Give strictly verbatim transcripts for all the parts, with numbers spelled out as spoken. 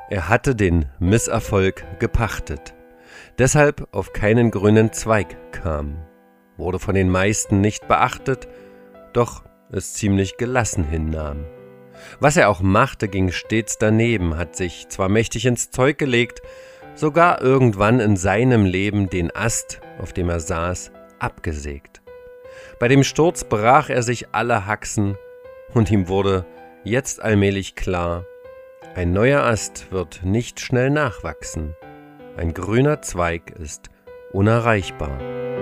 Er hatte den Misserfolg gepachtet, deshalb auf keinen grünen Zweig kam, wurde von den meisten nicht beachtet, doch es ziemlich gelassen hinnahm. Was er auch machte, ging stets daneben, hat sich zwar mächtig ins Zeug gelegt, sogar irgendwann in seinem Leben den Ast, auf dem er saß, abgesägt. Bei dem Sturz brach er sich alle Haxen und ihm wurde jetzt allmählich klar, ein neuer Ast wird nicht schnell nachwachsen, ein grüner Zweig ist unerreichbar.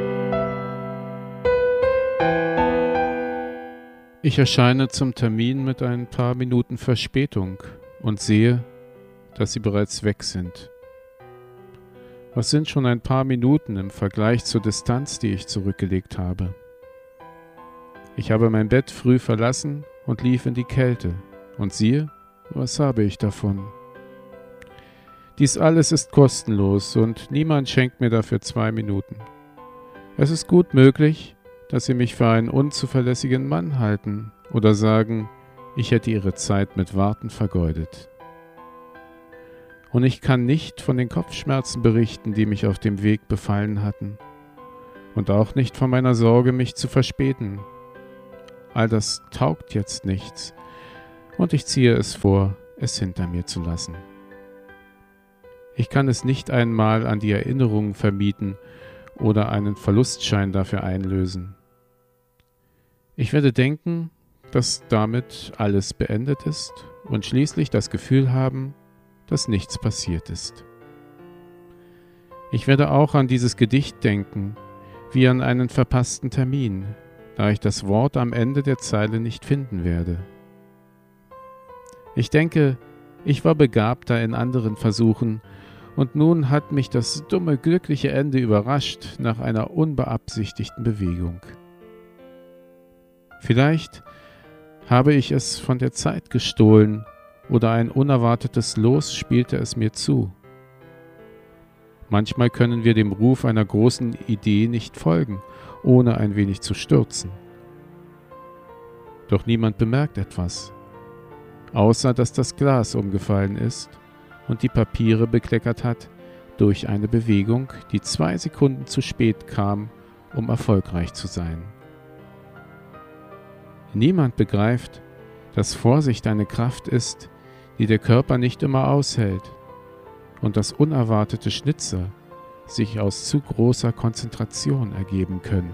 Ich erscheine zum Termin mit ein paar Minuten Verspätung und sehe, dass sie bereits weg sind. Was sind schon ein paar Minuten im Vergleich zur Distanz, die ich zurückgelegt habe? Ich habe mein Bett früh verlassen und lief in die Kälte. Und siehe, was habe ich davon? Dies alles ist kostenlos und niemand schenkt mir dafür zwei Minuten. Es ist gut möglich, dass sie mich für einen unzuverlässigen Mann halten oder sagen, ich hätte ihre Zeit mit Warten vergeudet. Und ich kann nicht von den Kopfschmerzen berichten, die mich auf dem Weg befallen hatten, und auch nicht von meiner Sorge, mich zu verspäten. All das taugt jetzt nichts, und ich ziehe es vor, es hinter mir zu lassen. Ich kann es nicht einmal an die Erinnerungen vermieten oder einen Verlustschein dafür einlösen. Ich werde denken, dass damit alles beendet ist und schließlich das Gefühl haben, dass nichts passiert ist. Ich werde auch an dieses Gedicht denken, wie an einen verpassten Termin, da ich das Wort am Ende der Zeile nicht finden werde. Ich denke, ich war begabter in anderen Versuchen, und nun hat mich das dumme, glückliche Ende überrascht nach einer unbeabsichtigten Bewegung. Vielleicht habe ich es von der Zeit gestohlen oder ein unerwartetes Los spielte es mir zu. Manchmal können wir dem Ruf einer großen Idee nicht folgen, ohne ein wenig zu stürzen. Doch niemand bemerkt etwas, außer dass das Glas umgefallen ist und die Papiere bekleckert hat durch eine Bewegung, die zwei Sekunden zu spät kam, um erfolgreich zu sein. Niemand begreift, dass Vorsicht eine Kraft ist, die der Körper nicht immer aushält und dass unerwartete Schnitzer sich aus zu großer Konzentration ergeben können.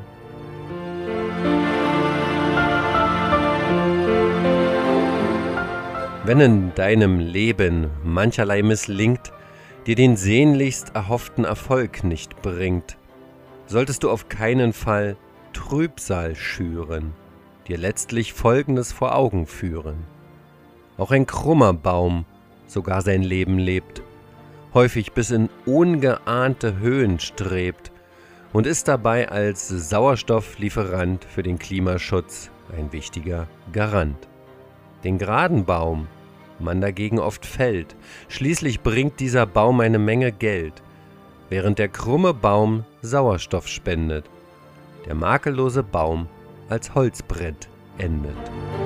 Wenn in deinem Leben mancherlei misslingt, dir den sehnlichst erhofften Erfolg nicht bringt, solltest du auf keinen Fall Trübsal schüren, dir letztlich Folgendes vor Augen führen. Auch ein krummer Baum sogar sein Leben lebt, häufig bis in ungeahnte Höhen strebt und ist dabei als Sauerstofflieferant für den Klimaschutz ein wichtiger Garant. Den geraden Baum man dagegen oft fällt, schließlich bringt dieser Baum eine Menge Geld, während der krumme Baum Sauerstoff spendet, der makellose Baum als Holzbrett endet.